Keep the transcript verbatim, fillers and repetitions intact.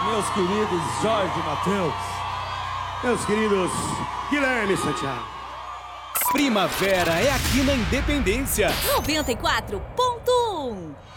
meus queridos Jorge Mateus, meus queridos Guilherme Santiago. Primavera é aqui na Independência. noventa e quatro ponto um.